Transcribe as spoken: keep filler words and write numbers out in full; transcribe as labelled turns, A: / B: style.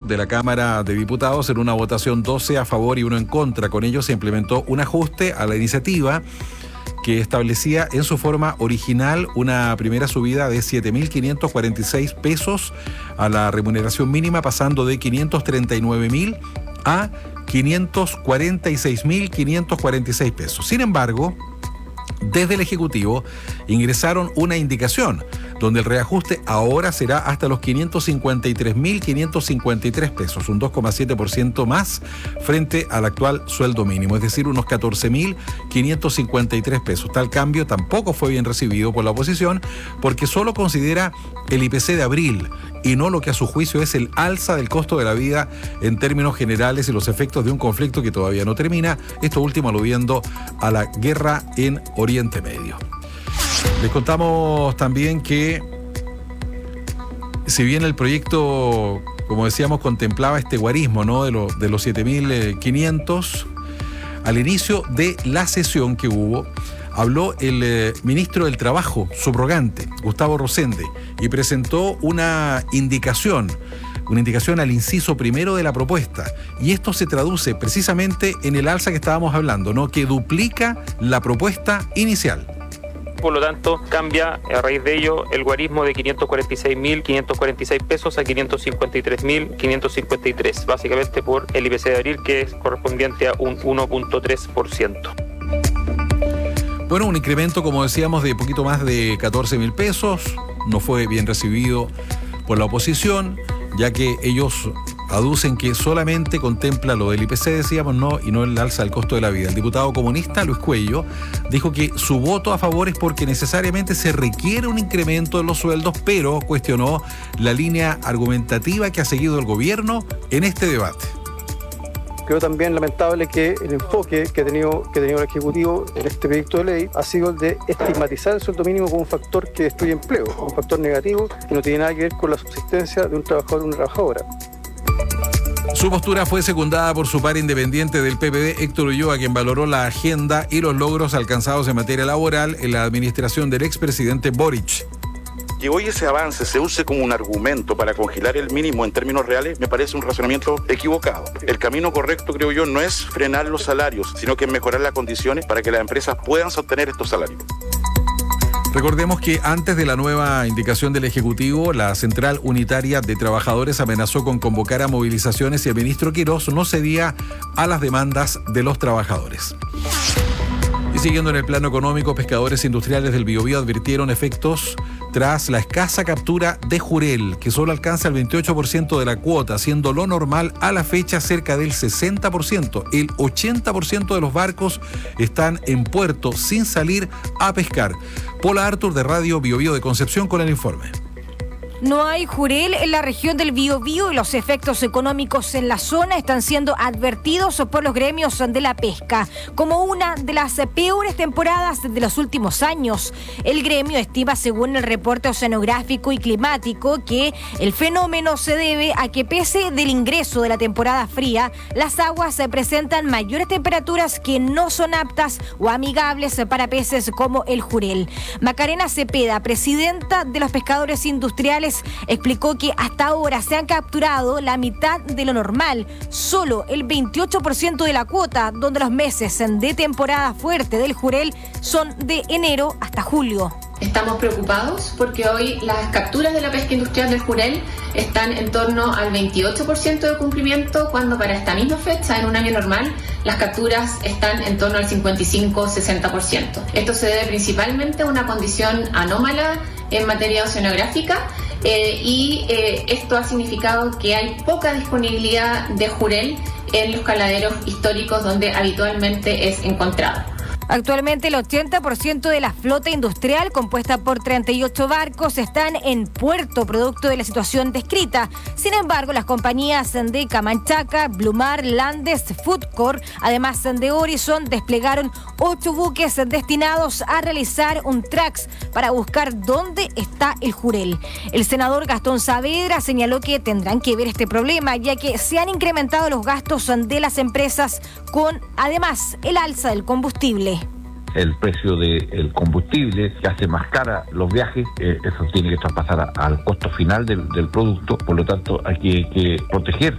A: de la Cámara de Diputados en una votación doce a favor y uno en contra. Con ello se implementó un ajuste a la iniciativa que establecía en su forma original una primera subida de siete mil quinientos cuarenta y seis pesos a la remuneración mínima, pasando de quinientos treinta y nueve mil a quinientos cuarenta y seis mil quinientos cuarenta y seis pesos. Sin embargo, desde el Ejecutivo ingresaron una indicación donde el reajuste ahora será hasta los quinientos cincuenta y tres mil quinientos cincuenta y tres pesos, un dos coma siete por ciento más frente al actual sueldo mínimo, es decir, unos catorce mil quinientos cincuenta y tres pesos. Tal cambio tampoco fue bien recibido por la oposición porque solo considera el I P C de abril y no lo que a su juicio es el alza del costo de la vida en términos generales y los efectos de un conflicto que todavía no termina, esto último aludiendo a la guerra en Oriente Medio. Les contamos también que, si bien el proyecto, como decíamos, contemplaba este guarismo, ¿no?, de, lo, de los siete mil quinientos, al inicio de la sesión que hubo, habló el eh, ministro del Trabajo subrogante, Gustavo Rosende, y presentó una indicación, una indicación al inciso primero de la propuesta. Y esto se traduce precisamente en el alza que estábamos hablando, ¿no?, que duplica la propuesta inicial.
B: Por lo tanto, cambia a raíz de ello el guarismo de quinientos cuarenta y seis mil quinientos cuarenta y seis pesos a quinientos cincuenta y tres mil quinientos cincuenta y tres, básicamente por el I P C de abril, que es correspondiente a un uno punto tres por ciento.
A: Bueno, un incremento, como decíamos, de poquito más de catorce mil pesos. No fue bien recibido por la oposición, ya que ellos aducen que solamente contempla lo del I P C, decíamos, no, y no el alza del costo de la vida. El diputado comunista Luis Cuello dijo que su voto a favor es porque necesariamente se requiere un incremento de los sueldos, pero cuestionó la línea argumentativa que ha seguido el gobierno en este debate.
C: Creo también lamentable que el enfoque que ha tenido, que ha tenido el Ejecutivo en este proyecto de ley ha sido el de estigmatizar el sueldo mínimo como un factor que destruye empleo, un factor negativo que no tiene nada que ver con la subsistencia de un trabajador o una trabajadora.
A: Su postura fue secundada por su par independiente del P P D, Héctor Ulloa, quien valoró la agenda y los logros alcanzados en materia laboral en la administración del expresidente Boric.
D: Que hoy ese avance se use como un argumento para congelar el mínimo en términos reales me parece un razonamiento equivocado. El camino correcto, creo yo, no es frenar los salarios, sino que mejorar las condiciones para que las empresas puedan sostener estos salarios.
A: Recordemos que antes de la nueva indicación del Ejecutivo, la Central Unitaria de Trabajadores amenazó con convocar a movilizaciones y el ministro Quirós no cedía a las demandas de los trabajadores. Y siguiendo en el plano económico, pescadores industriales del Biobío advirtieron efectos tras la escasa captura de jurel, que solo alcanza el veintiocho por ciento de la cuota, siendo lo normal a la fecha cerca del sesenta por ciento. El ochenta por ciento de los barcos están en puerto sin salir a pescar. Paula Artur de Radio Biobío de Concepción con el informe.
E: No hay jurel en la región del Biobío y los efectos económicos en la zona están siendo advertidos por los gremios de la pesca como una de las peores temporadas de los últimos años. El gremio estima, según el reporte oceanográfico y climático, que el fenómeno se debe a que, pese del ingreso de la temporada fría, las aguas presentan mayores temperaturas que no son aptas o amigables para peces como el jurel. Macarena Cepeda, presidenta de los pescadores industriales, explicó que hasta ahora se han capturado la mitad de lo normal, solo el veintiocho por ciento de la cuota, donde los meses de temporada fuerte del jurel son de enero hasta julio.
F: Estamos preocupados porque hoy las capturas de la pesca industrial del jurel están en torno al veintiocho por ciento de cumplimiento, cuando para esta misma fecha, en un año normal, las capturas están en torno al cincuenta y cinco a sesenta por ciento. Esto se debe principalmente a una condición anómala en materia oceanográfica, eh, y eh, esto ha significado que hay poca disponibilidad de jurel en los caladeros históricos donde habitualmente es encontrado.
E: Actualmente el ochenta por ciento de la flota industrial, compuesta por treinta y ocho barcos, están en puerto producto de la situación descrita. Sin embargo, las compañías de Camanchaca, Blumar, Landes, Foodcorp, además de Horizon, desplegaron ocho buques destinados a realizar un trax para buscar dónde está el jurel. El senador Gastón Saavedra señaló que tendrán que ver este problema, ya que se han incrementado los gastos de las empresas con, además, el alza del combustible.
G: El precio del combustible que hace más cara los viajes, eh, eso tiene que traspasar a, al costo final del, del producto, por lo tanto hay que, que proteger